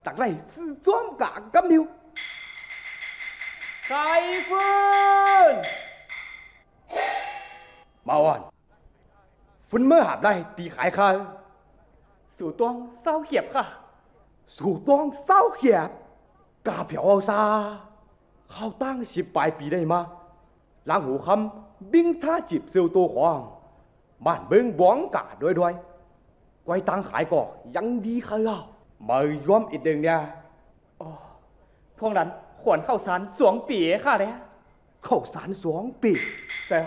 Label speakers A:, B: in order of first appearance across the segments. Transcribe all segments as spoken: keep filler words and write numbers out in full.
A: จากไรซื้อจ้อมกะกำนิว
B: ไข่ฟืน
A: มาอ่อนฟุนเมื่อหาบได้ตีขายคา
B: สู่ตวงเศร้าเขียบค่ะ
A: สู่ต้องเศร้าเขียบกาเผียวเอาซาเข้าตั้งสิบปลายปีได้มาล้างหูคำบิ้งท่าจิบเซลตัวของบ้านเบิ้งบ้องกะด้วยด้วยไว้ตังขายก่อยังดีค่ะเล่ามาย้อมอีกเดือนเนี่ย
B: อ๋อพวกนั้นขวนเข้าสารสวงปีค่ะเนี่ย
A: เข้าสารสองปี
B: ใช่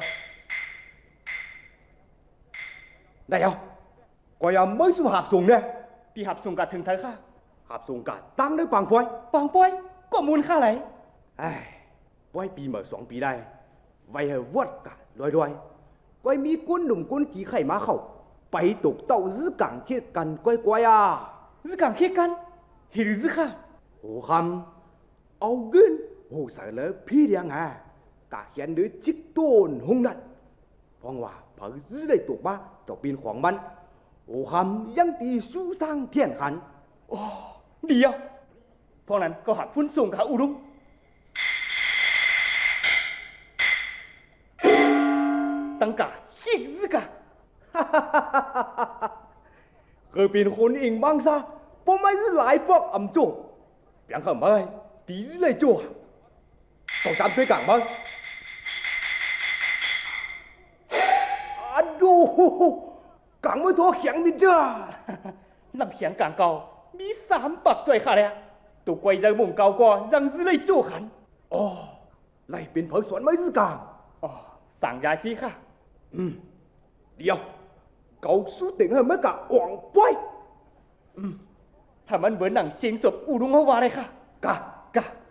A: ได้เอาก็ยังไม่สู้หับสูงเนี่ย
B: ปีหับสูงกัดถึงไทยค่ะ
A: หับสูงกัดตั้งได้ปังพวย
B: ปังป้อยก็มูลค่าไหน
A: ไอ้ปวยปีเหมื่อสองปีได้ไว้ให้วดกันด้วยด้วยไว้มีกุ้นหนุ่มกุ้นกี่ไข่มาเข้าไปตกเต้าซื้อกังเทียดกันก้อยก้อยอ่ะ
B: ซื้อกังเคียกันหิรือซื้อค่ะ
A: โอ้คำเอาเงินโอ้ใส่เลยพี่เดียงอ่ะกะเขียนด้วยจิกต้นหงนัดพองว่าเผอซื้อได้ตกมาตกปีนของมันโอ้คำยังตีสู้สร้างเทียนขัน
B: โอ้ดีอ่ะพวกนั้นก็หักฟุ้นสูงกับอุดุงตั้งกะหิรือค่ะ
A: เคยเป็นคนเองบ้างซะเพราะไม่ใช่หลายพวกอ่ำโจ้เปียงเขาไม่ตีเลยจ้วต้องจำด้วยกันบ้างอะดูกังไม่ทั่วเขียงดิจ้า
B: ลำเขียงกลางเก่ามีสามปักจ่วยค่ะเลยตัวกวยใจมุ่งเก่าก็ยังซื้อเลยจู่ขัน
A: อ๋อไล่เป็นเผยสวนไม่ซื้อกลาง
B: อ๋อสั่งยาชีค่ะ
A: อืมเดี๋ยวเกาสู้ติ่งให้ไม่กะอ่องป้อย
B: อืมถ้ามันเหมือนหนังเชียงศพอูรุงเขาว่าเลยค่ะ
A: กะ
B: กะ